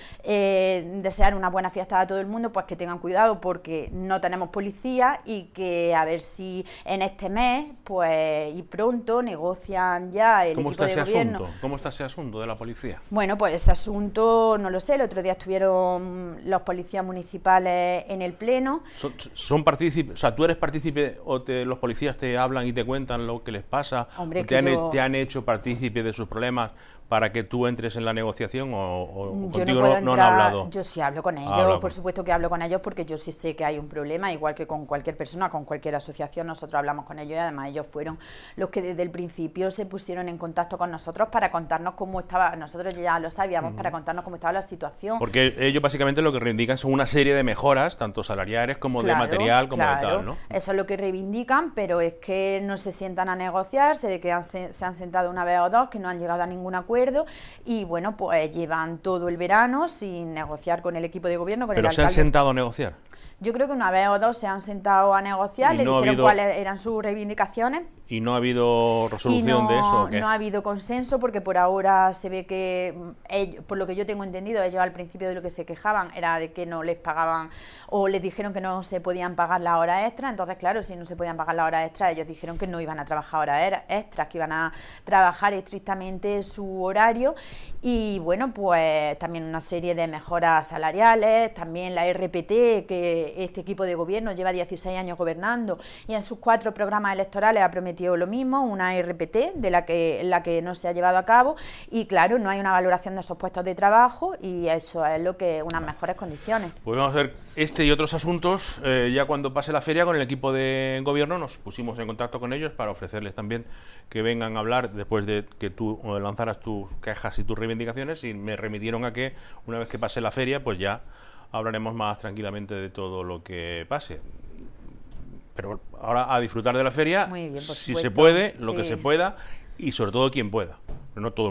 desear una buena fiesta a todo el mundo, pues que tengan cuidado porque no tenemos policía y que a ver si en este mes pues y pronto negocian ya el equipo de gobierno. ¿Cómo está ese asunto de la policía? Bueno, pues ese asunto no lo sé, el otro día estuvieron los policías municipales en el pleno. ¿Son partícipes? O sea, ¿tú eres partícipe o los policías te hablan y te cuentan lo que les pasa? Hombre, ¿Te han hecho partícipe de sus problemas para que tú entres en la negociación o contigo no han hablado? Yo sí hablo con ellos, por supuesto que hablo con ellos porque yo sí sé que hay un problema, igual que con cualquier persona, con cualquier asociación, nosotros hablamos con ellos y además ellos fueron los que desde el principio se pusieron en contacto con nosotros para contarnos cómo estaba, nosotros ya lo sabíamos, para contarnos cómo estaba la situación. Porque ellos básicamente lo que reivindican son una serie de mejoras, tanto salariales como de material, como de tal, ¿no? Eso es lo que reivindican, pero es que no se sientan a negociar, se ve que se han sentado una vez o dos, que no han llegado a ningún acuerdo. Y bueno, pues llevan todo el verano sin negociar con el equipo de gobierno, con el alcalde. ¿Pero se han sentado a negociar? Yo creo que una vez o dos se han sentado a negociar, le dijeron cuáles eran sus reivindicaciones. ¿Y no ha habido resolución de eso? ¿O qué? No ha habido consenso porque por ahora se ve que, ellos, por lo que yo tengo entendido, ellos al principio de lo que se quejaban era de que no les pagaban o les dijeron que no se podían pagar las horas extras. Entonces, claro, si no se podían pagar las horas extras, ellos dijeron que no iban a trabajar horas extras, que iban a trabajar estrictamente su horario. Y bueno, pues también una serie de mejoras salariales, también la RPT, que este equipo de gobierno lleva 16 años gobernando y en sus 4 programas electorales ha prometido lo mismo, una RPT de la que no se ha llevado a cabo, y claro, no hay una valoración de esos puestos de trabajo y eso es lo que unas mejores condiciones. Pues vamos a ver este y otros asuntos ya cuando pase la feria. Con el equipo de gobierno nos pusimos en contacto con ellos para ofrecerles también que vengan a hablar después de que tú lanzaras tus quejas y tus reivindicaciones, y me remitieron a que una vez que pase la feria pues ya hablaremos más tranquilamente de todo lo que pase. Pero ahora a disfrutar de la feria, muy bien, si se puede, lo que se pueda y sobre todo quien pueda, pero no todo.